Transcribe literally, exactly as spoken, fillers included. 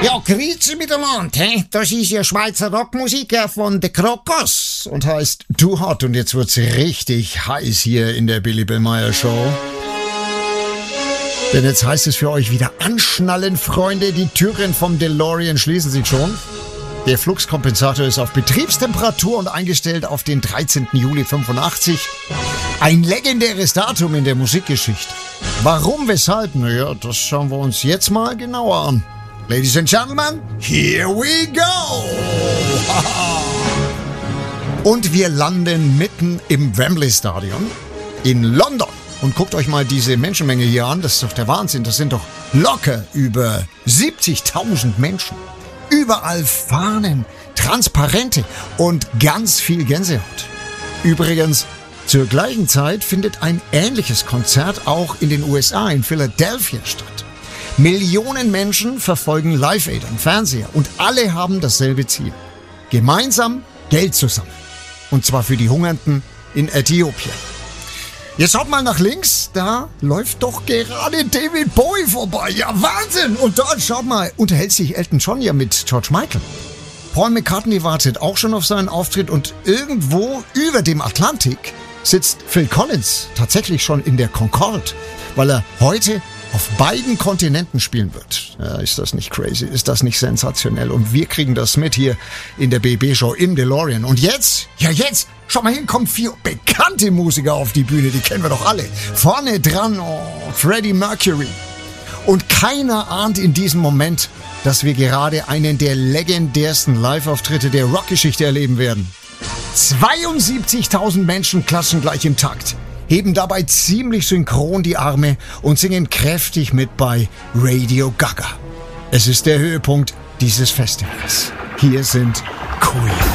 Ja, grüezi miteinander, hä? Das ist ja Schweizer Rockmusik von The Krokos und heißt Too Hot. Und jetzt wird's richtig heiß hier in der Billy Billmeyer Show. Denn jetzt heißt es für euch wieder anschnallen, Freunde. Die Türen vom DeLorean schließen sich schon. Der Fluxkompensator ist auf Betriebstemperatur und eingestellt auf den dreizehnten Juli fünfundachtzig. Ein legendäres Datum in der Musikgeschichte. Warum, weshalb? Naja, das schauen wir uns jetzt mal genauer an. Ladies and Gentlemen, here we go! Und wir landen mitten im Wembley Stadion in London. Und guckt euch mal diese Menschenmenge hier an, das ist doch der Wahnsinn. Das sind doch locker über siebzigtausend Menschen. Überall Fahnen, Transparente und ganz viel Gänsehaut. Übrigens, zur gleichen Zeit findet ein ähnliches Konzert auch in den U S A, in Philadelphia, statt. Millionen Menschen verfolgen Live Aid am Fernseher und alle haben dasselbe Ziel. Gemeinsam Geld zu sammeln. Und zwar für die Hungernden in Äthiopien. Jetzt schaut mal nach links, da läuft doch gerade David Bowie vorbei. Ja, Wahnsinn! Und dort, schaut mal, unterhält sich Elton John ja mit George Michael. Paul McCartney wartet auch schon auf seinen Auftritt und irgendwo über dem Atlantik sitzt Phil Collins tatsächlich schon in der Concorde, weil er heute auf beiden Kontinenten spielen wird. Ja, ist das nicht crazy? Ist das nicht sensationell? Und wir kriegen das mit hier in der B B-Show im DeLorean. Und jetzt, ja jetzt, schau mal hin, kommen vier bekannte Musiker auf die Bühne, die kennen wir doch alle. Vorne dran, oh, Freddie Mercury. Und keiner ahnt in diesem Moment, dass wir gerade einen der legendärsten Live-Auftritte der Rockgeschichte erleben werden. zweiundsiebzigtausend Menschen klatschen gleich im Takt, heben dabei ziemlich synchron die Arme und singen kräftig mit bei Radio Gaga. Es ist der Höhepunkt dieses Festivals. Hier sind Queen.